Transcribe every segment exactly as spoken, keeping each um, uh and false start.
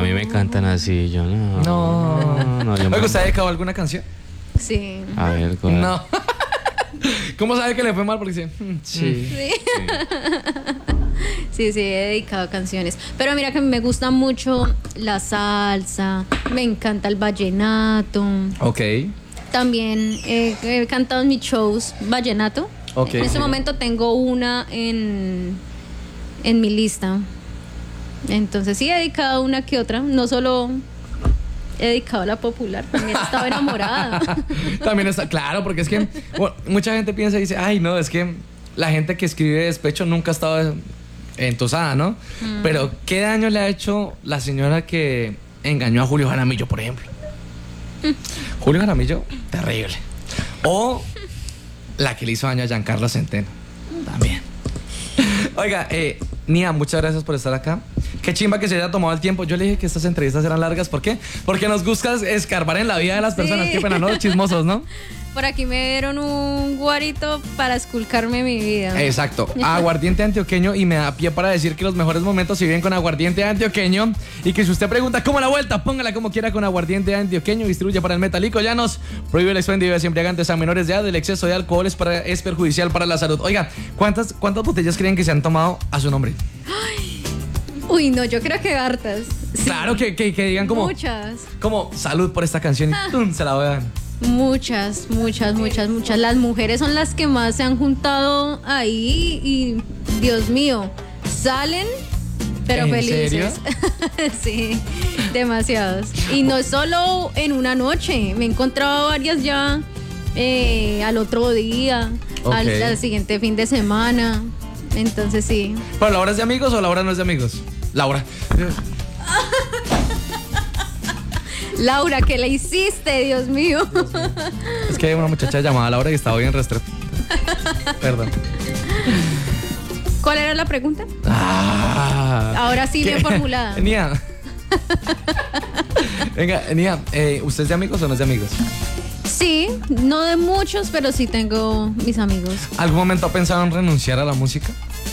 A mí me cantan así, yo no. No. no yo Oiga, me... ¿usted ha dedicado alguna canción? Sí. A ver, ¿cuál? No. ¿Cómo sabe que le fue mal? Porque dice, mm, sí. Sí. Sí, sí, he dedicado canciones. Pero mira que me gusta mucho la salsa, me encanta el vallenato. Ok. También eh, he cantado en mis shows vallenato. Ok. En este momento tengo una en, en mi lista. Entonces sí he dedicado una que otra. No solo he dedicado a la popular, también he estado enamorada. También está, claro, porque es que bueno, mucha gente piensa y dice, ay, no, es que la gente que escribe despecho nunca ha estado entusada, ¿no? Mm. Pero, ¿qué daño le ha hecho la señora que engañó a Julio Jaramillo, por ejemplo? Mm. Julio Jaramillo, terrible. O la que le hizo daño a Giancarlo Centeno, también. Oiga, eh, Nia, muchas gracias por estar acá. Qué chimba que se haya tomado el tiempo. Yo le dije que estas entrevistas eran largas. ¿Por qué? Porque nos gusta escarbar en la vida de las personas. Sí. Qué pena, ¿no? Chismosos, ¿no? Por aquí me dieron un guarito para esculcarme mi vida. Exacto. Aguardiente antioqueño, y me da pie para decir que los mejores momentos se viven con aguardiente antioqueño. Y que si usted pregunta cómo la vuelta, póngala como quiera con aguardiente antioqueño. Distribuye para el Metálico Llanos. Prohíbe el expendio de bebidas embriagantes a menores de edad. El exceso de alcohol es, para, es perjudicial para la salud. Oiga, ¿cuántas, ¿cuántas botellas creen que se han tomado a su nombre? Ay. Uy, no, yo creo que hartas. Sí. Claro, que, que, que digan como... Muchas. Como salud por esta canción y ¡tum! Se la voy a dar. Muchas, muchas, muchas, muchas. Las mujeres son las que más se han juntado ahí y, Dios mío, salen, pero ¿En felices. serio? Sí, demasiadas. Y no es solo en una noche, me he encontrado varias ya eh, al otro día, Okay. al, al siguiente fin de semana. Entonces sí. ¿Pero Laura es de amigos o Laura no es de amigos? Laura. Laura, ¿qué le hiciste, Dios mío? Dios mío. Es que hay una muchacha llamada Laura y estaba bien restrecha. Perdón. ¿Cuál era la pregunta? Ah, Ahora sí, bien formulada. Nia. Venga, Nia, eh, ¿usted es de amigos o no es de amigos? Sí, no de muchos, pero sí tengo mis amigos. ¿Algún momento ha pensado en renunciar a la música?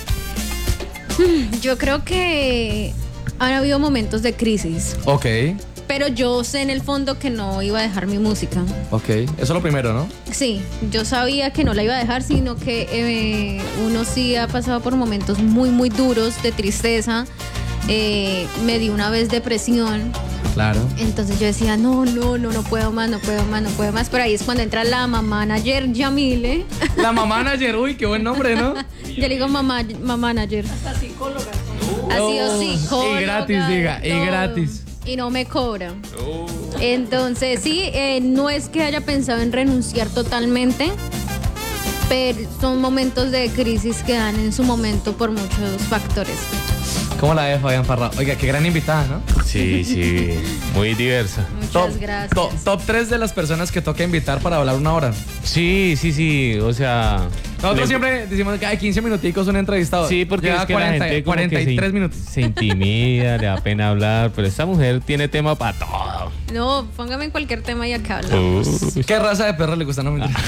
Yo creo que han habido momentos de crisis. Ok. Pero yo sé en el fondo que no iba a dejar mi música. Ok, eso es lo primero, ¿no? Sí, yo sabía que no la iba a dejar, sino que eh, uno sí ha pasado por momentos muy, muy duros de tristeza. Eh, me di una vez depresión. Claro. Entonces yo decía, no, no, no, no puedo más, no puedo más, no puedo más. Pero ahí es cuando entra la mamá manager Yamile. La mamá manager, uy, qué buen nombre, ¿no? Yo le digo mamá, mamá manager. Hasta psicóloga. Ha sido psicóloga. Y gratis, diga, y todo. gratis. Y no me cobra. Entonces, sí, eh, no es que haya pensado en renunciar totalmente, pero son momentos de crisis que dan en su momento por muchos factores. ¿Cómo la ve Fabián Parra? Oiga, qué gran invitada, ¿no? Sí, sí, muy diversa. Muchas Top, gracias. Top, top tres de las personas que toca invitar para hablar una hora. Sí, sí, sí, o sea... Nosotros le- siempre decimos que hay quince minuticos un entrevistado. Sí, porque Lleva es que cuarenta, la gente como cuarenta y tres que se, minutos. se intimida, le da pena hablar, pero esta mujer tiene tema para todo. No, póngame en cualquier tema y acá hablamos. Uy, ¿Qué raza de perro le gusta? No, mentira.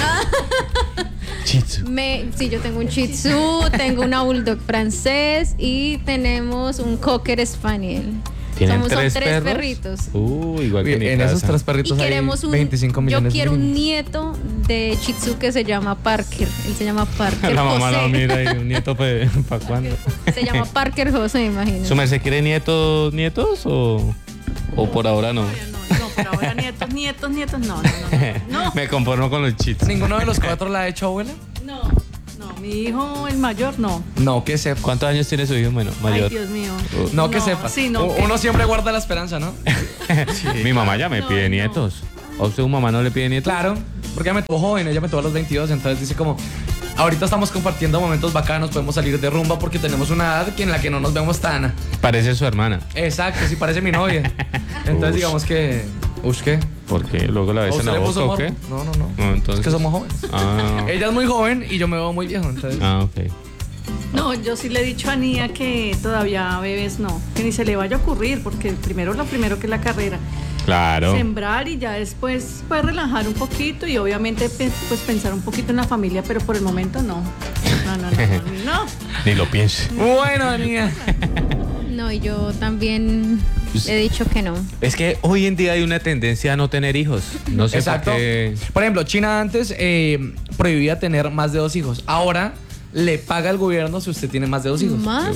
Shih Tzu. Me, sí, yo tengo un Shih Tzu, tengo una Bulldog francés y tenemos un Cocker Spaniel. ¿Tienen Somos, tres, son tres perros? perritos. Uh, igual que Uy, mi en casa. esos tres Y perritos hay queremos un. veinticinco millones Yo quiero de un niños. nieto de Shih Tzu que se llama Parker. Él se llama Parker La mamá José. no mira y un nieto para cuándo. Se llama Parker José, me imagino. ¿Su merced quiere nietos, nietos o, o por ahora no? No, no, pero ahora nietos, nietos, nietos, no, no, no. No, Me conformo con los chits. ¿Ninguno de los cuatro la ha hecho abuela? no, no, mi hijo, el mayor, no. No, que sepa. ¿Cuántos años tiene su hijo? Bueno, mayor. Ay, Dios mío. No, que No, sepa. sí, no, U- que- Uno siempre guarda la esperanza, ¿no? Mi mamá ya me No, pide no. nietos. ¿A usted su mamá no le pide nietos? Claro, porque ella me tuvo joven, ella me tuvo a los veintidós, entonces dice como, ahorita estamos compartiendo momentos bacanos, podemos salir de rumba porque tenemos una edad que en la que no nos vemos tan... Parece su hermana. Exacto, sí parece mi novia. Entonces Ush. digamos que... Ush, ¿qué? ¿Por qué? ¿Luego la ¿A ves en usted la le puso boca o morbo? qué? No, no, no. No, entonces... Es que somos jóvenes. Ah, Ella es muy joven y yo me veo muy viejo, entonces... ah, ok. No, yo sí le he dicho a Nia que todavía bebés no, que ni se le vaya a ocurrir, porque primero lo primero que es la carrera. Claro. Sembrar y ya después pues relajar un poquito y obviamente pe- pues pensar un poquito en la familia, pero por el momento no. No, no, no, no. no. Ni lo piense. Bueno, niña. No, y yo también he dicho que no. Es que hoy en día hay una tendencia a no tener hijos. No sé Exacto. por qué. Por ejemplo, China antes eh, prohibía tener más de dos hijos. Ahora le paga el gobierno si usted tiene más de dos hijos. ¿Más?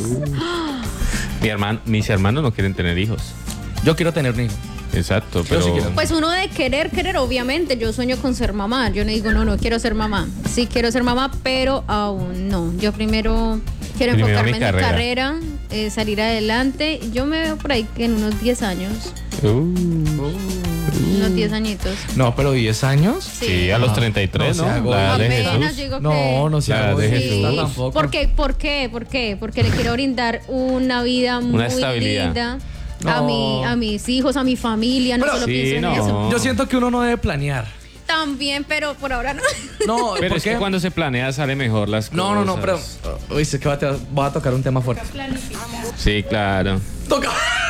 Mi hermano, mis hermanos no quieren tener hijos. Yo quiero tener un hijo. Exacto, Yo pero. sí quiero. Pues uno de querer, querer, obviamente, yo sueño con ser mamá. Yo no digo, no, no quiero ser mamá. Sí quiero ser mamá, pero aún no. Yo primero quiero Primero enfocarme mi en carrera. mi carrera, eh, salir adelante. Yo me veo por ahí que en unos diez años, Uh, unos diez añitos. No, pero diez años. sí, a los treinta y tres, No, ¿no? se hago- La edad de Apenas Jesús. digo No, que... no se La hago de de Jesús. Jesús tampoco. ¿Por qué? ¿Por qué? ¿Por qué? Porque le quiero brindar una vida muy estabilidad. linda No. a, mi, a mis hijos, a mi familia. No Pero- solo Sí, pienso en no. eso. Yo siento que uno no debe planear. También, pero por ahora no. No, Pero ¿por es qué? que cuando se planea sale mejor las cosas. No, no, no, pero. Uy, sé que va a, voy a tocar un tema fuerte. Sí, claro. Toca.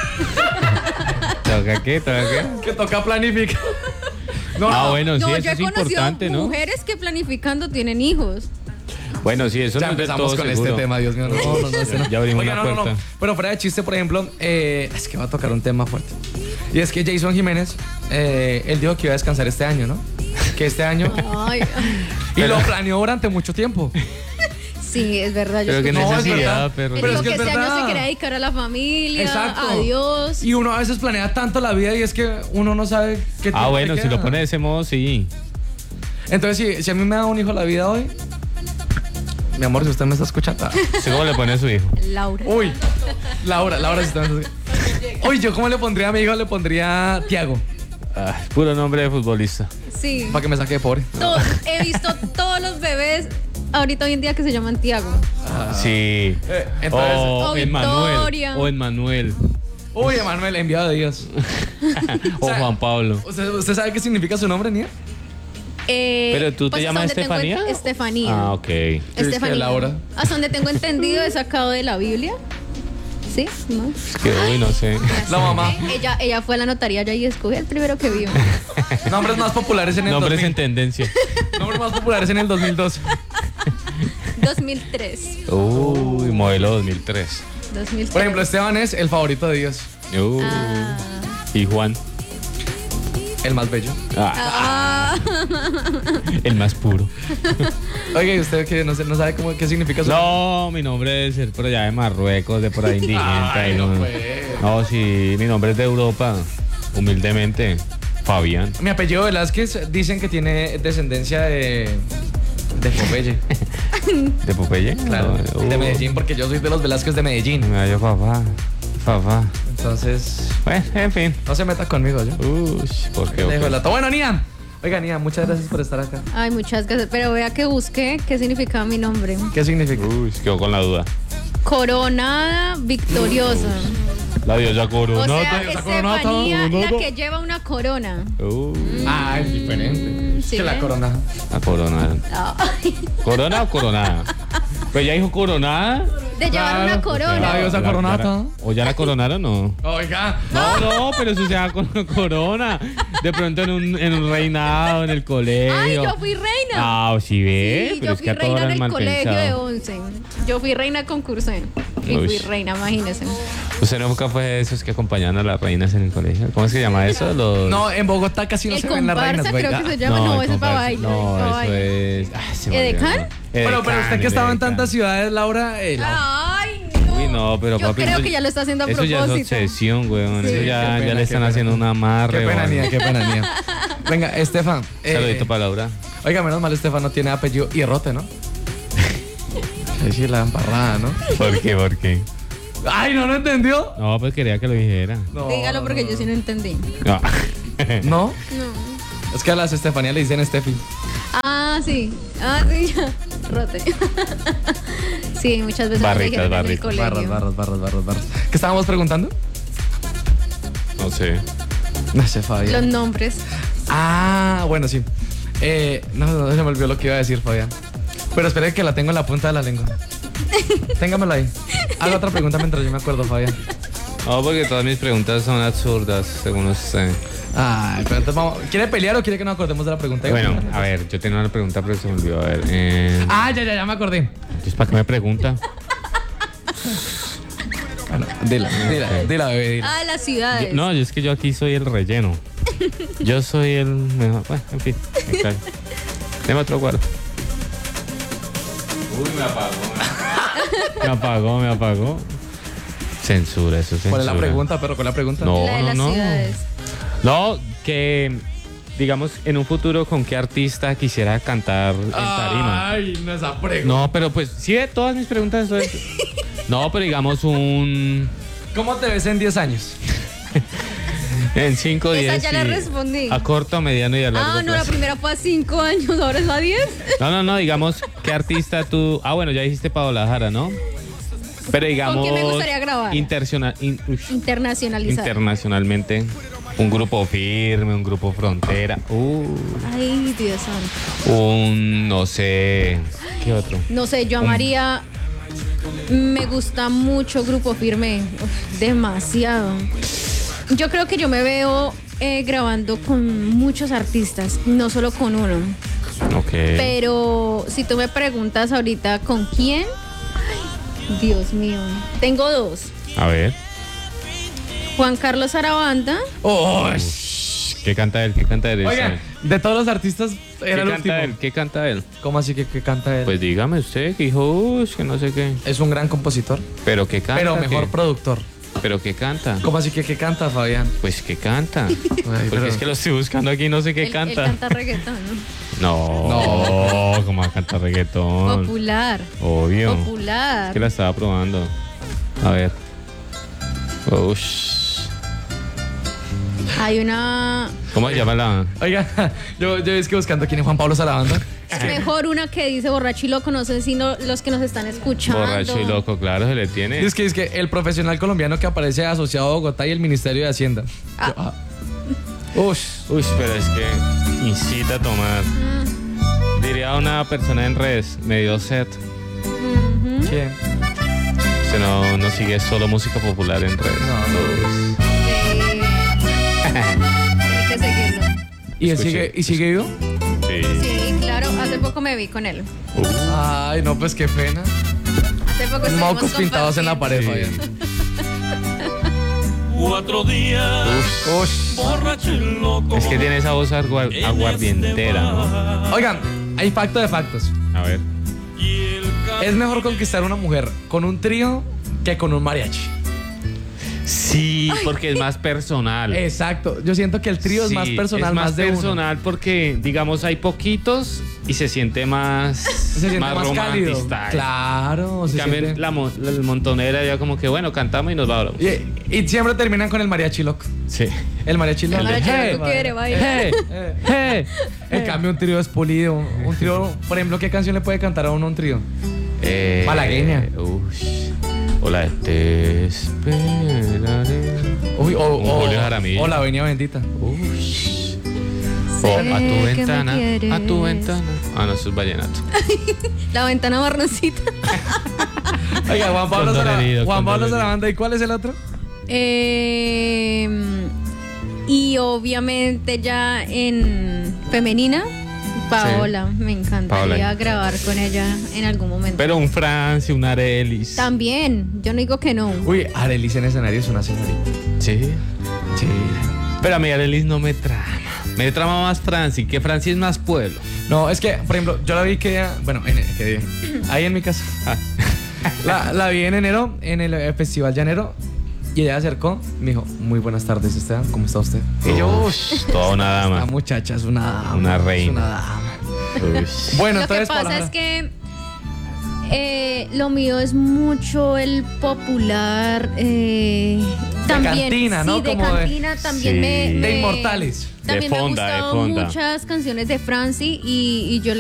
¿Toca qué? ¿Toca qué? Que toca planificar. No, Ah, no. bueno, sí, No, eso yo he es conocido importante, ¿no? mujeres que planificando tienen hijos. Bueno, sí, eso Ya no es del empezamos todo con seguro. este tema, Dios mío. No, no, no, este no. Ya abrimos Oiga, la no, no, no. puerta. Pero fuera de chiste, por ejemplo, eh, es que va a tocar un tema fuerte. Y es que Jason Jiménez, eh, él dijo que iba a descansar este año, ¿no? Que este año. Ay, Y lo planeó durante mucho tiempo. sí, es verdad. Yo Pero qué escuché- No, es necesidad, verdad. perro. Él Pero dijo es que que, es este año verdad. se quería dedicar a la familia, Exacto. a Dios. Y uno a veces planea tanto la vida y es que uno no sabe qué Ah, tiempo bueno, le si lo queda. pone de ese modo, sí. Entonces, si, si a mí me da un hijo la vida hoy, mi amor, si usted me está escuchando. ¿Sí cómo le pone a su hijo? Laura. Uy, Laura, Laura, si usted me está escuchando. Uy, yo cómo le pondría a mi hijo, le pondría Tiago, Ah, puro nombre de futbolista. Sí. para que me saque de pobre. To- he visto todos los bebés ahorita hoy en día que se llaman Tiago. Sí. Eh, entonces, o O Emmanuel. Victoria. O Emmanuel. uy, Emanuel, enviado de Dios. O O sea, Juan Pablo. ¿Usted, usted sabe qué significa su nombre, Nia? Eh, ¿Pero tú te pues, llamas hasta donde tengo Estefanía? en- Estefanía. Ah, ok. Estefanía. Laura. Hasta donde tengo entendido he sacado de la Biblia. ¿Sí? ¿No? Es que hoy no sé. La mamá. Ella, ella fue a la notaría ya y escogió el primero que vio. Nombres más populares en el Nombres en dos mil. tendencia. Nombres más populares en el dos mil dos. dos mil tres. Uy, modelo dos mil tres. dos mil tres. Por ejemplo, Esteban es el favorito de Dios, Uh, Ah. Y Juan. el más bello. Ah, Ah. el más puro. Oiga, ¿y usted qué, no, sé- no sabe cómo, qué significa su No, mi nombre debe ser por allá de Marruecos, de por ahí indigente. Ay, ahí no no, puede. no, sí, mi nombre es de Europa. Humildemente, Fabián. Mi apellido Velázquez dicen que tiene descendencia de. de Popeye. ¿De Popeye? Claro, Uh, de Medellín, porque yo soy de los Velázquez de Medellín. Me hallo papá. Papá. Entonces, Bueno, en fin. no se meta conmigo, yo. Uy, ¿por qué? Le dejo Ok. el dato. Bueno, Nia. Oiga, Nia, muchas gracias por estar acá. Ay, muchas gracias. Pero vea que busqué qué significaba mi nombre. ¿Qué significa? Uy, quedó con la duda. Coronada victoriosa. La diosa O corona. sea, diosa coronata, Estefanía, la coronata. que lleva una corona. Uy, Ah, es diferente. Sí, que la ¿eh? corona. la corona. Ay, ¿Corona o coronada? Pues ya dijo coronada. de llevar Claro. una corona. La diosa La- coronata. la- ¿O ya la coronaron no? Oiga. No, no, pero eso se llama con corona. De pronto en un, en un reinado, en el colegio. Ay, yo fui reina. Ah, sí ve, Sí, pero yo es fui que a todos reina en eran el mal colegio de pensado. once. Yo fui reina concursé. Y Uy. fui reina, imagínese. ¿Usted nunca fue de esos que acompañaban a las reinas en el colegio? ¿Cómo es que se llama eso? Los... No, en Bogotá casi no El se ven las reinas, comparsa güey. creo que se llama. No, el ese es para comparsa. bailar. No, para eso bailar. es... Ay, se me ¿Edecán? olvidó. Bueno, pero usted que estaba en Edecán. tantas ciudades, Laura. eh, Laura. Ay, no. Uy, no, pero Yo papi, creo eso- que ya lo está haciendo a Eso ya es propósito. obsesión, weón. Sí. Eso Qué ya, pena, ya le qué están pena. haciendo un amarre. Qué pena, weón. Nia, qué pena, Nia. Venga, Estefan. eh, Saludito para Laura. Oiga, menos mal, Estefan no tiene apellido Hierrote, ¿no? Ahí sí, la embarrada, ¿no? ¿Por qué? ¿Por qué? Ay, ¿no lo entendió? No, pues quería que lo dijera. No, Dígalo porque no, yo sí no entendí. No. ¿No? No. Es que a las Estefanía le dicen Steffi. Ah, sí. Ah, sí, ya. Rote. Sí, muchas veces me Barritas, dijeron en el barritas. colegio. Barras, barras, barras, barras, barras. ¿Qué estábamos preguntando? No sé. No sé, Fabián. Los nombres. Ah, bueno, sí. Eh, no, no, se me olvidó lo que iba a decir, Fabián. Pero espere que la tengo en la punta de la lengua. Téngamelo ahí. Haga otra pregunta mientras yo me acuerdo, Fabián. No, porque todas mis preguntas son absurdas, según usted. Ay, pero entonces vamos. ¿Quiere pelear o quiere que nos acordemos de la pregunta? Bueno, a ver, yo tenía una pregunta, pero se me olvidó. A ver. Eh, Ah, ya, ya, ya me acordé. entonces, ¿para qué me pregunta? Bueno, Dila, dila, dila, bebé, dila. Ah, las ciudades. Yo- no, yo es que yo aquí soy el relleno. Yo soy el mejor. Bueno, en fin. me cago. Deme otro cuarto. Uy, me apagó. Me apagó, me apagó. Censura, eso es censura. ¿Cuál es la pregunta, pero con la pregunta? No. La de las no. ciudades. No, que digamos en un futuro con qué artista quisiera cantar en tarima. Ay, no esa pregunta. No, pero pues sí, de todas mis preguntas. eso es- No, pero digamos un ¿Cómo te ves en diez años? en cinco, Esa diez. ya la y respondí. A corto, mediano y a largo Ah, no, la plazo. primera fue a cinco años, ahora es a diez. No, no, no, digamos, ¿qué artista tú? Ah, bueno, ya dijiste Paola Jara, ¿no? Pero digamos. quién me gustaría grabar? interciona- in- ush, Internacionalizar. internacionalmente. Un grupo firme, un grupo frontera. Uh, Ay, Dios santo. un, no sé. ¿Qué otro? No sé, yo amaría. Me gusta mucho Grupo Firme. Uf, demasiado. Yo creo que yo me veo eh, grabando con muchos artistas, no solo con uno. Ok. Pero si tú me preguntas ahorita con quién, ay, Dios mío, tengo dos. A ver. Juan Carlos Arabanda. Oh, ¿Qué canta él? ¿Qué canta él? oigan, de todos los artistas ¿Qué era el canta último. él? ¿Qué canta él? ¿Cómo así que, que canta él? Pues dígame usted, que dijo, uy, que no sé qué. Es un gran compositor, Pero ¿qué canta? pero mejor ¿Qué? productor. ¿Pero qué canta? ¿Cómo así que qué canta, Fabián? Pues ¿qué canta? Ay, Porque pero- es que lo estoy buscando aquí, no sé qué Él, él canta. canta reggaetón, ¿no? No, no, ¿cómo va a cantar reggaetón? Popular. Obvio. Popular. Que la estaba probando. A ver. Ush. Hay una. ¿Cómo se llama la? Oiga, yo, yo es que buscando quién es Juan Pablo Sarabanda. Es mejor una que dice borracho y loco, no sé si no, los que nos están escuchando. Borracho y loco, claro, se le tiene. Es que es que el profesional colombiano que aparece asociado a Bogotá y el Ministerio de Hacienda. Ah. Yo, ah. Ush. Uy, pero es que incita a tomar. Diría una persona en redes, medio set. Ujú. ¿Quién? Se no, no sigue solo música popular en redes. No, Eh, hay que seguirlo. ¿Y, él Escuché. sigue, ¿Y sigue vivo? Sí. Sí, claro, hace poco me vi con él. Uh, Ay, no, pues qué pena. Hace poco estuvimos Mocos pintados en la pared, sí. Fabián. Cuatro días, Ush. borracho y loco. Es que tiene esa voz aguar- aguardientera, ¿no? Oigan, hay facto de factos. A ver. Y el ca- Es mejor conquistar a una mujer con un trío que con un mariachi. Sí, porque es más personal. Exacto. Yo siento que el trío es Sí, más personal, es más, más de uno. personal porque, digamos, hay poquitos y se siente más, Se siente más, cálido. romantista. Claro, En se cambio, siente- la, mo- la montonera ya como que, bueno, cantamos y nos vamos. Y, y siempre terminan con el mariachi loco. Sí. El mariachi loco. El mariachi Hey, loco quiere bailar. Hey, Eh. hey. En cambio, un trío es pulido. Un trío, por ejemplo, ¿qué canción le puede cantar a uno un trío? Eh, Malagueña. ush. O la de Te esperaré. Uy, o, Un o, Julio Jaramillo. o la Avenida Bendita. Ush. Sé O a tu que me ventana. A tu quieres. ventana. Ah, no, eso es vallenato. La ventana marroncita. Oiga, Juan Pablo, Con Sara- dolorido, Juan con Pablo dolorido. Sarabanda. ¿Y cuál es el otro? Eh, y obviamente ya en femenina, Paola. Me encantaría Paola. grabar con ella en algún momento. Pero un Francia, un Arelis. También, yo no digo que no. Uy, Arelis en escenario es una señorita. Sí. Sí. Pero a mí Arelis no me trama. Me trama más Franci, que Franci es más pueblo. No, es que, por ejemplo, yo la vi que día, bueno, en, que día, ahí en mi casa. La, la vi en enero, en el eh, Festival Llanero, y ella se acercó, me dijo, muy buenas tardes, Esteban, ¿cómo está usted? Y yo, Ush, toda una la dama. muchacha es una dama. Una es reina. una dama. Ush. Bueno, Lo que entonces, pasa Paola, es que eh, lo mío es mucho el popular. Eh, también, cantina, sí, ¿no? de Como de- cantina también Sí. me, de me- inmortales. También De me fonda, han de gustado fonda. muchas canciones de Franci y, y yo le